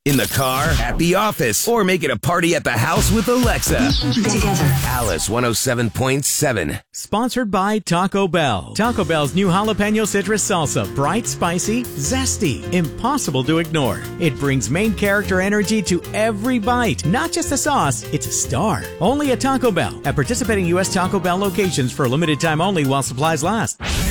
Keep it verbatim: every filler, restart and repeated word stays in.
In the car, at the office, or make it a party at the house with Alexa. Together. Alice one oh seven point seven. Sponsored by Taco Bell. Taco Bell's new jalapeno citrus salsa. Bright, spicy, zesty. Impossible to ignore. It brings main character energy to every bite. Not just a sauce, it's a star. Only at Taco Bell. At participating U S Taco Bell locations for a limited time only while supplies last.